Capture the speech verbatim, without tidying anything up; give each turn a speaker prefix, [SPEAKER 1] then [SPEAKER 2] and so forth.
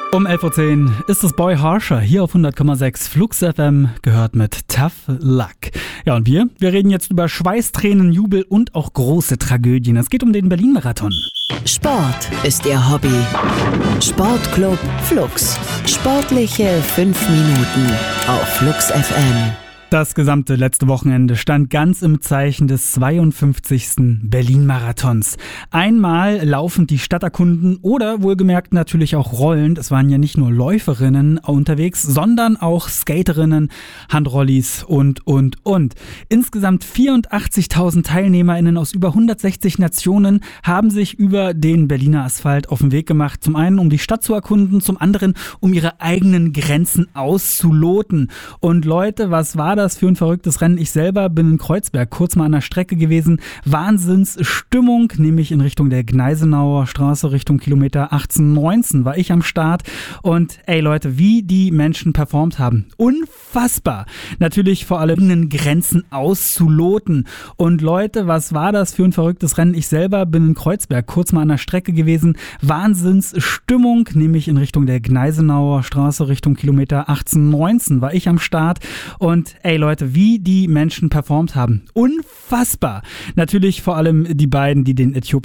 [SPEAKER 1] Um elf Uhr zehn ist es Boy Harsher hier auf hundert Komma sechs Flux F M, gehört mit Tough Luck. Ja, und wir, wir reden jetzt über Schweißtränen, Jubel und auch große Tragödien. Es geht um den Berlin-Marathon.
[SPEAKER 2] Sport ist Ihr Hobby. Sportclub Flux. Sportliche fünf Minuten auf Flux F M.
[SPEAKER 1] Das gesamte letzte Wochenende stand ganz im Zeichen des zweiundfünfzigsten Berlin-Marathons. Einmal laufend die Stadt erkunden oder wohlgemerkt natürlich auch rollend. Es waren ja nicht nur Läuferinnen unterwegs, sondern auch Skaterinnen, Handrollis und, und, und. Insgesamt vierundachtzigtausend TeilnehmerInnen aus über hundertsechzig Nationen haben sich über den Berliner Asphalt auf den Weg gemacht. Zum einen, um die Stadt zu erkunden, zum anderen, um ihre eigenen Grenzen auszuloten. Und Leute, was war das? Das für ein verrücktes Rennen. Ich selber bin in Kreuzberg kurz mal an der Strecke gewesen. Wahnsinnsstimmung, nämlich in Richtung der Gneisenauer Straße, Richtung Kilometer achtzehn, neunzehn war ich am Start. Und ey Leute, wie die Menschen performt haben. Unfassbar. Natürlich vor allem Grenzen auszuloten. Und Leute, was war das für ein verrücktes Rennen? Ich selber bin in Kreuzberg kurz mal an der Strecke gewesen. Wahnsinnsstimmung, nämlich in Richtung der Gneisenauer Straße, Richtung Kilometer achtzehn, neunzehn war ich am Start. Und ey Leute, wie die Menschen performt haben. Unfassbar. Natürlich vor allem die beiden, die den Äthiopien